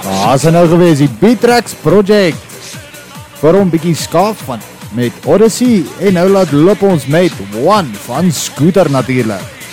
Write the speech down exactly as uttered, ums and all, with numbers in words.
Daar is nou gewees die Beatrix Project. Vir hom bietjie skaaf van met Odyssey en nou laat loop ons met One van Scooter natuurlik.